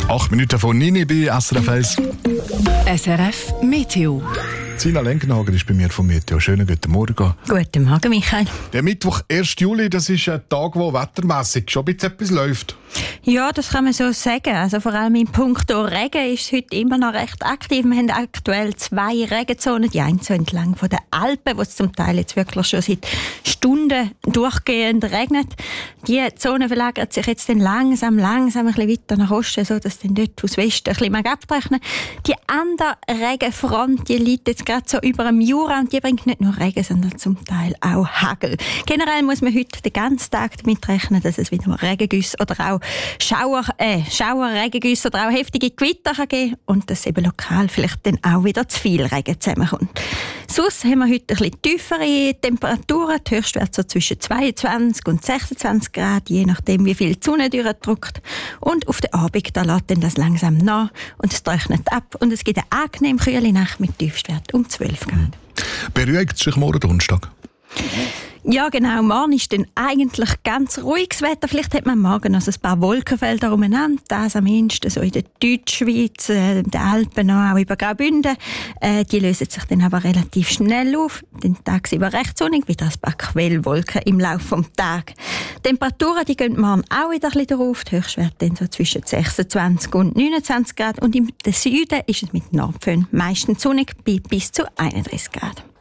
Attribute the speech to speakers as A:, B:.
A: 8 Minuten von 9 bei SRF 1.
B: SRF Meteo.
A: Sina Lenkenhagen ist bei mir vom Meteo. Schönen guten Morgen.
C: Guten Morgen, Michael.
A: Der Mittwoch, 1. Juli, das ist ein Tag, wo wettermässig schon ein bisschen etwas läuft.
C: Ja, das kann man so sagen. Also vor allem in puncto Regen ist es heute immer noch recht aktiv. Wir haben aktuell 2 Regenzonen. Die eine so entlang von den Alpen, wo es zum Teil jetzt wirklich schon seit Stunden durchgehend regnet. Die Zone verlagert sich jetzt dann langsam ein bisschen weiter nach Osten, sodass dann dort aus Westen ein bisschen abrechnen. Die andere Regenfront, die liegt jetzt gerade so über dem Jura und die bringt nicht nur Regen, sondern zum Teil auch Hagel. Generell muss man heute den ganzen Tag damit rechnen, dass es wieder Regengüsse oder auch Schauerregengüsse oder auch heftige Gewitter kann geben und dass eben lokal vielleicht dann auch wieder zu viel Regen zusammenkommt. Sonst haben wir heute ein bisschen tiefere Temperaturen. Die Höchstwerte so zwischen 22 und 26 Grad, je nachdem wie viel die Sonne durchdrückt. Und auf den Abend da lässt dann das langsam nach und es trocknet ab und es gibt eine angenehm kühle Nacht mit Tiefstwert um 12 Grad.
A: Beruhigt sich morgen Donnerstag?
C: Ja, genau. Morgen ist dann eigentlich ganz ruhiges Wetter. Vielleicht hat man morgen noch ein paar Wolkenfelder umeinander. Das am ehesten so in der Deutschschweiz, den Alpen noch, auch über Graubünden. Die lösen sich dann aber relativ schnell auf. Den Tag über recht sonnig, wieder ein paar Quellwolken im Laufe des Tages. Die Temperaturen die gehen morgen auch wieder ein bisschen drauf. Die Höchstwerte dann so zwischen 26 und 29 Grad. Und im Süden ist es mit Nordföhn meistens sonnig bei bis zu 31 Grad.